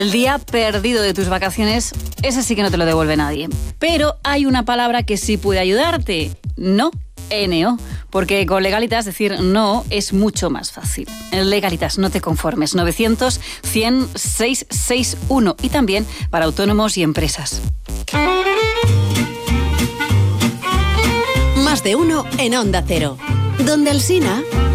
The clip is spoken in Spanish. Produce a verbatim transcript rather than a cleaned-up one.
El día perdido de tus vacaciones, ese sí que no te lo devuelve nadie. Pero hay una palabra que sí puede ayudarte. No, N O. Porque con Legalitas decir no es mucho más fácil. En Legalitas, no te conformes. novecientos, cien, seiscientos sesenta y uno. Y también para autónomos y empresas. Más de uno en Onda Cero. Donde Alsina...